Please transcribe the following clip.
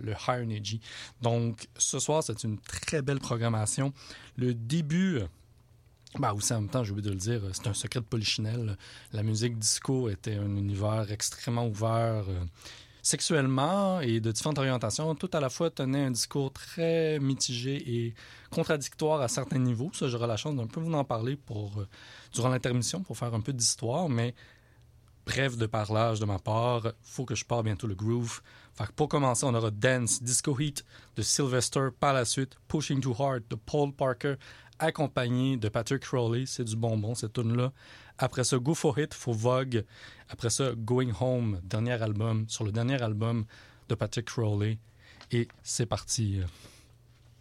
le High Energy. Donc, ce soir, c'est une très belle programmation. Le début... aussi en même temps, j'ai oublié de le dire, c'est un secret de Polichinelle. La musique disco était un univers extrêmement ouvert sexuellement et de différentes orientations. Tout à la fois tenait un discours très mitigé et contradictoire à certains niveaux. Ça, j'aurai la chance d'un peu vous en parler durant l'intermission pour faire un peu d'histoire, mais bref de parlage de ma part, faut que je parle bientôt le groove. Fait que pour commencer, on aura Dance, Disco Heat de Sylvester, par la suite Pushing Too Hard de Paul Parker, accompagné de Patrick Crowley. C'est du bonbon, cette tune-là. Après ça, Go For It, for Vogue. Après ça, Going Home, sur le dernier album de Patrick Crowley. Et c'est parti.